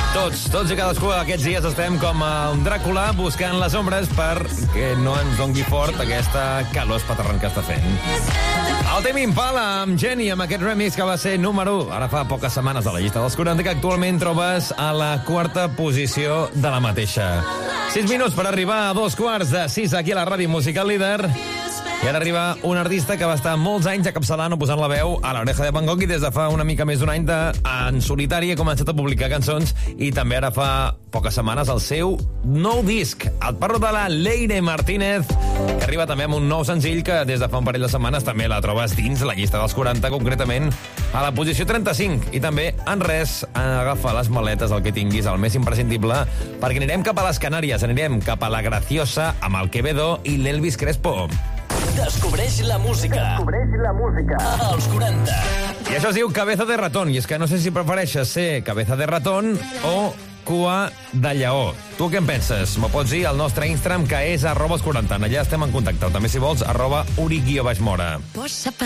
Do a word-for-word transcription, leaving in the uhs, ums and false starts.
Tots, tots i cadascú aquests dies estem com un Dràcula buscant les ombres perquè no ens dongui fort aquesta calor espaterrant que està fent. El Tame Impala amb Jenny, amb aquest remix que va ser número u, ara fa poques setmanes a la llista dels quaranta, que actualment trobes a la quarta posició de la mateixa. Sis minuts per arribar a dos quarts de sis aquí a la Ràdio Musical Líder. I ara arriba un artista que va estar molts anys acapçalant o posant la veu a l'Oreja de Van Gogh i des de fa una mica més d'un any de, en solitari ha començat a publicar cançons i també ara fa poques setmanes el seu nou disc. Et parlo de la Leire Martínez, que arriba també amb un nou senzill que des de fa un parell de setmanes també la trobes dins la llista dels quaranta, concretament a la posició trenta-cinc. I també, en res, agafa les maletes, el que tinguis, el més imprescindible, perquè anirem cap a les Canàries, anirem cap a la Graciosa amb el Quevedo i l'Elvis Crespo. Descobreix la música. Descobreix la música. Als quaranta. I això es diu cabeza de ratón, i és que no sé si prefereixes ser cabeza de ratón o cua de lleó. Tu què en penses? M'ho pots dir al nostre Instagram, que és arroba els quaranta. Allà estem en contacte. També, si vols, arroba uri guió baix mora.